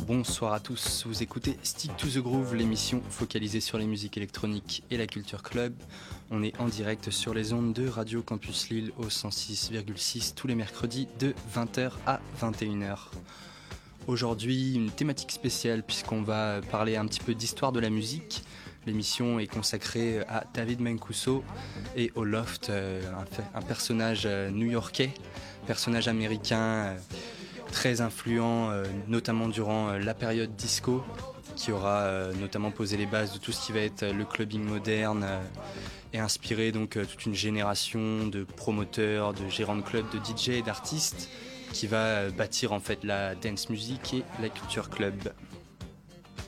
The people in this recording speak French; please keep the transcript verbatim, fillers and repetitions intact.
Bonsoir à tous, vous écoutez Stick to the Groove, l'émission focalisée sur les musiques électroniques et la culture club. On est en direct sur les ondes de Radio Campus Lille au cent six virgule six tous les mercredis de vingt heures à vingt et une heures. Aujourd'hui, une thématique spéciale puisqu'on va parler un petit peu d'histoire de la musique. L'émission est consacrée à David Mancuso et au Loft, un personnage new-yorkais, personnage américain très influent, notamment durant la période disco, qui aura notamment posé les bases de tout ce qui va être le clubbing moderne et inspiré donc toute une génération de promoteurs, de gérants de clubs, de D J et d'artistes qui va bâtir en fait la dance music et la culture club.